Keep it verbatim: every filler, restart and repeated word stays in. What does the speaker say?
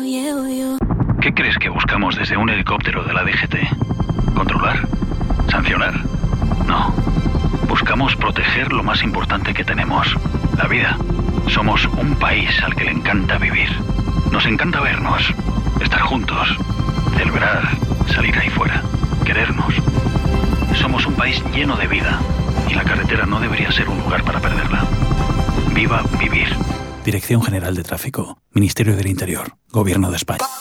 llevo yo. ¿Qué crees que buscamos desde un helicóptero de la D G T? ¿Controlar? ¿Sancionar? No. Buscamos proteger lo más importante que tenemos, la vida. Somos un país al que le encanta vivir. Nos encanta vernos, estar juntos, celebrar, salir ahí fuera, querernos. Somos un país lleno de vida y la carretera no debería ser un lugar para perderla. Viva vivir. Dirección General de Tráfico, Ministerio del Interior, Gobierno de España.